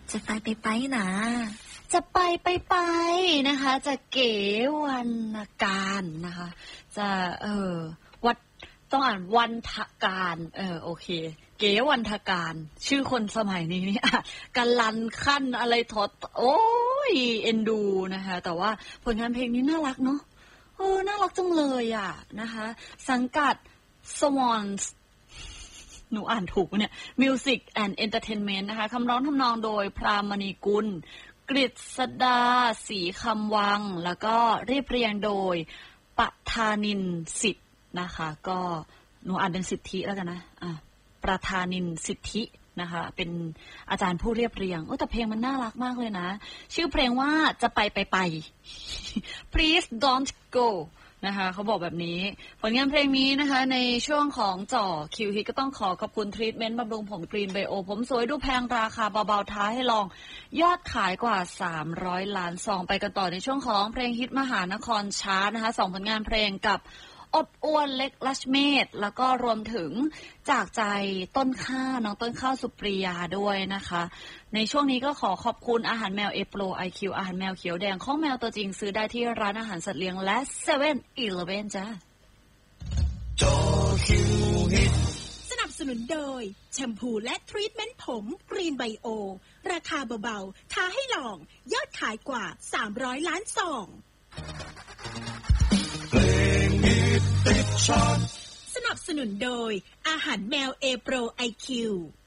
จะไปนะจะไปนะคะจะเก๋วรรณการนะคะจะวัดต้องอ่านวันทการโอเคเก๋วันทการชื่อคนสมัยนี้นี่กันลันขั้นอะไรทดโอ้ยเอ็นดูนะคะแต่ว่าผลงานเพลงนี้น่ารักเนาะน่ารักจังเลยอ่ะนะคะสังกัด Swans หนูอ่านถูกเนี่ย Music and Entertainment นะคะคำร้องทำนองโดยพรามณีกุลกฤษดาศรีคำวังแล้วก็เรียบเรียงโดยปทานินสิทธิ์นะคะก็หนูอ่านเป็นสิทธิแล้วกันนะประธานินสิทธินะคะเป็นอาจารย์ผู้เรียบเรียงแต่เพลงมันน่ารักมากเลยนะชื่อเพลงว่าจะไป please don't go นะคะเขาบอกแบบนี้ผลงานเพลงนี้นะคะในช่วงของจ่อคิวฮิตก็ต้องขอบคุณทรีทเมนต์บำรุงผมกรีนไบโอผมสวยดูแพงราคาเบาๆท้าให้ลองยอดขายกว่า300 ล้านซองไปกันต่อในช่วงของเพลงฮิตมหานครชาร์ตนะคะ2ผลงานเพลงกับอบอวลเล็กลัชเมธแล้วก็รวมถึงจากใจต้นข้าวน้องต้นข้าวสุปรียาด้วยนะคะในช่วงนี้ก็ขอขอบคุณอาหารแมวเอโปรไอคิวอาหารแมวเขียวแดงของแมวตัวจริงซื้อได้ที่ร้านอาหารสัตว์เลี้ยงและ7-Eleven จ้าสนับสนุนโดยแชมพูและทรีทเมนต์ผมกรีนไบโอราคาเบาๆท้าให้ลองยอดขายกว่า300 ล้านซองสนับสนุนโดยอาหารแมวเอโปรไอคิว